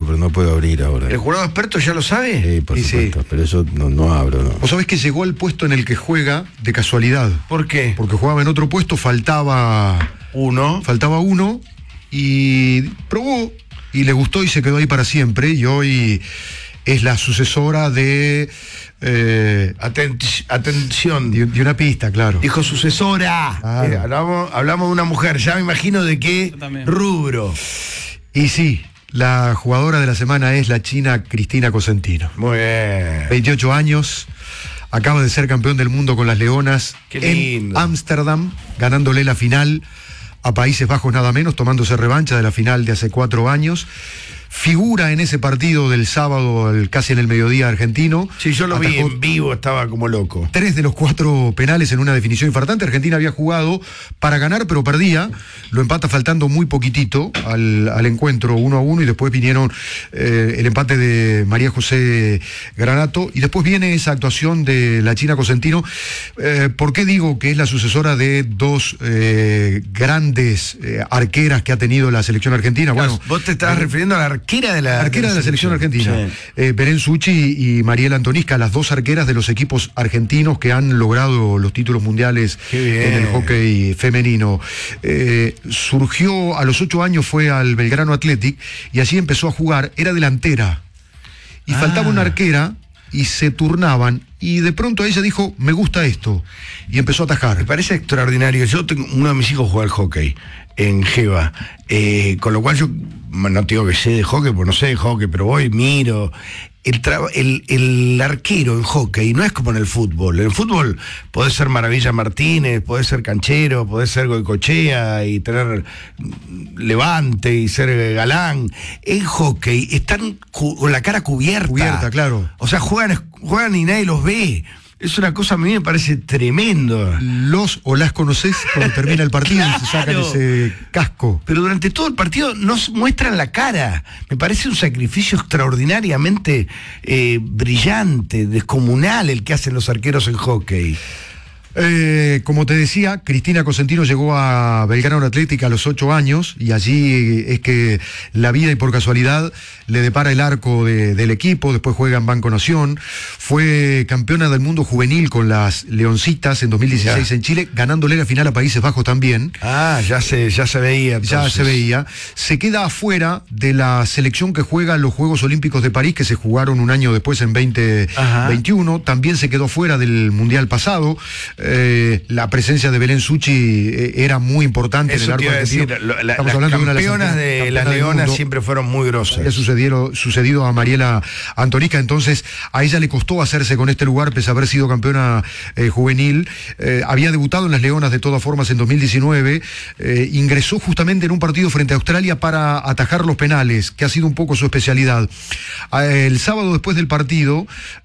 pero no puedo abrir ahora. ¿El jurado experto ya lo sabe? Sí, por supuesto, pero eso no abro, ¿no? Vos sabés que llegó al puesto en el que juega de casualidad. ¿Por qué? Porque jugaba en otro puesto, faltaba uno y probó y le gustó y se quedó ahí para siempre, y hoy es la sucesora de... atención. De una pista, claro. Dijo sucesora. Claro. Hablamos de una mujer, ya me imagino de qué rubro. Y sí, la jugadora de la semana es la china Cristina Cosentino. Muy bien. 28 años, acaba de ser campeón del mundo con las Leonas. Qué lindo. En Ámsterdam, ganándole la final a Países Bajos nada menos, tomándose revancha de la final de hace 4 años. Figura en ese partido del sábado, casi en el mediodía argentino. Sí, yo lo vi en vivo, estaba como loco. 3 de los 4 penales en una definición infartante. Argentina había jugado para ganar, pero perdía. Lo empata faltando muy poquitito al encuentro 1-1, y después vinieron el empate de María José Granato, y después viene esa actuación de la china Cosentino. ¿Por qué digo que es la sucesora de 2 grandes arqueras que ha tenido la selección argentina? Bueno, vos te estás refiriendo a la arquera de la selección argentina. Sí. Belén Suchi y Mariela Antonisca, las 2 arqueras de los equipos argentinos que han logrado los títulos mundiales en el hockey femenino. Surgió a los 8 años, fue al Belgrano Athletic y allí empezó a jugar, era delantera y faltaba una arquera y se turnaban, y de pronto ella dijo, me gusta esto, y empezó a atajar. Me parece extraordinario. Yo tengo, uno de mis hijos juega al hockey en Geva, con lo cual yo no digo que sé de hockey, porque no sé de hockey, pero voy, miro. El arquero en hockey no es como en el fútbol. En el fútbol podés ser Maravilla Martínez, podés ser canchero, podés ser Goicoechea y tener levante y ser galán. En hockey están con la cara cubierta. Cubierta, claro. O sea, juegan y nadie los ve. Es una cosa, a mí me parece tremendo. Los o las conocés cuando termina el partido y se sacan ese casco. Pero durante todo el partido no muestran la cara. Me parece un sacrificio extraordinariamente brillante, descomunal, el que hacen los arqueros en hockey. Como te decía, Cristina Cosentino llegó a Belgrano Athletic a los 8 años, y allí es que la vida y por casualidad le depara el arco del equipo. Después juega en Banco Nación, fue campeona del mundo juvenil con las Leoncitas en 2016 en Chile, ganándole la final a Países Bajos también. Ya se veía entonces. Ya se veía. Se queda afuera de la selección que juega los Juegos Olímpicos de París, que se jugaron un año después en 2021. También se quedó fuera del Mundial pasado. La presencia de Belén Suchi era muy importante. Eso en el arco argentino. Las campeonas de las Leonas siempre fueron muy grosas. Ha sucedido a Mariela Antonisca, entonces a ella le costó hacerse con este lugar, pese a haber sido campeona juvenil. Había debutado en las Leonas de todas formas en 2019. Ingresó justamente en un partido frente a Australia para atajar los penales, que ha sido un poco su especialidad. El sábado, después del partido,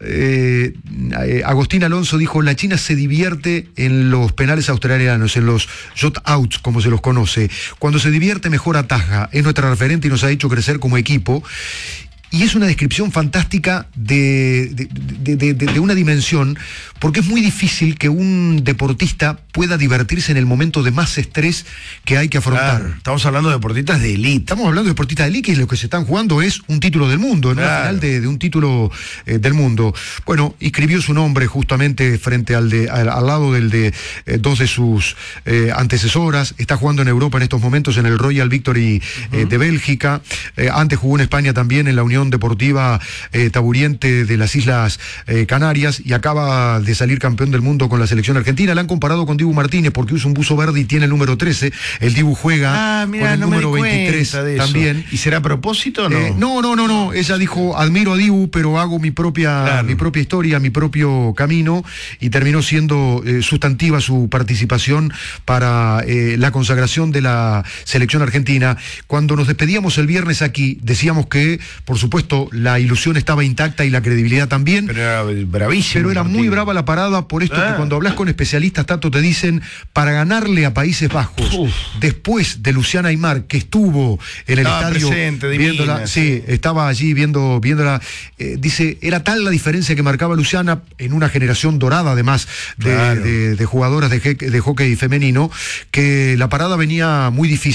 Agustín Alonso dijo, la China se divierte en los penales australianos, en los shot-outs, como se los conoce. Cuando se divierte, mejor ataja. Es nuestra referente y nos ha hecho crecer como equipo. Y es una descripción fantástica de una dimensión, porque es muy difícil que un deportista pueda divertirse en el momento de más estrés que hay que afrontar. Claro, estamos hablando de deportistas de élite. Estamos hablando de deportistas de élite, y lo que se están jugando es un título del mundo, en una final de un título del mundo. Bueno, inscribió su nombre justamente frente al lado del de 2 de sus antecesoras. Está jugando en Europa en estos momentos en el Royal Victory de Bélgica. Antes jugó en España también en la Unión Deportiva Taburiente de las Islas Canarias, y acaba de salir campeón del mundo con la selección argentina. La han comparado con Dibu Martínez porque usa un buzo verde y tiene el número 13. El Dibu juega con el número 23 también. ¿Y será a propósito o no? No. Ella dijo, admiro a Dibu, pero hago mi propia historia, mi propio camino, y terminó siendo sustantiva su participación para la consagración de la selección argentina. Cuando nos despedíamos el viernes aquí, decíamos que, por supuesto, la ilusión estaba intacta y la credibilidad también. Pero era bravísimo. Pero era muy brava la parada, por esto que cuando hablas con especialistas, tanto te dicen, para ganarle a Países Bajos, después de Luciana Aymar, que estuvo en el estadio presente, viéndola, estaba allí viéndola, dice, era tal la diferencia que marcaba Luciana en una generación dorada, además de jugadoras de hockey femenino, que la parada venía muy difícil.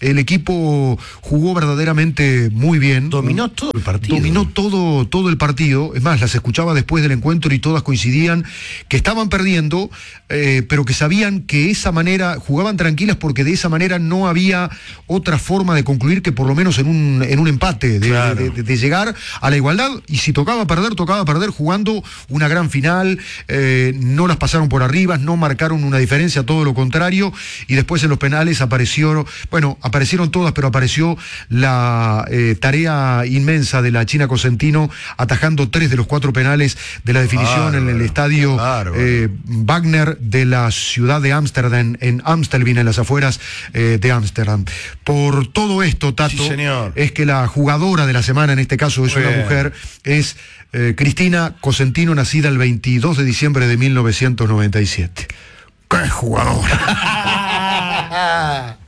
el equipo jugó verdaderamente muy bien. Dominó todo el partido. Dominó todo el partido. Es más, las escuchaba después del encuentro y todas coincidían que estaban perdiendo, pero que sabían que esa manera, jugaban tranquilas porque de esa manera no había otra forma de concluir que por lo menos en un empate, de llegar a la igualdad, y si tocaba perder jugando una gran final. No las pasaron por arriba, no marcaron una diferencia, todo lo contrario, y después en los penales aparecieron todas, pero apareció la tarea inmensa de la China Cosentino, atajando 3 de los 4 penales de la definición en el estadio Wagner de la ciudad de Ámsterdam, en Amstelveen, en las afueras de Ámsterdam. Por todo esto, Tato, sí, señor, es que la jugadora de la semana, en este caso es una mujer, es Cristina Cosentino, nacida el 22 de diciembre de 1997. ¡Qué jugadora!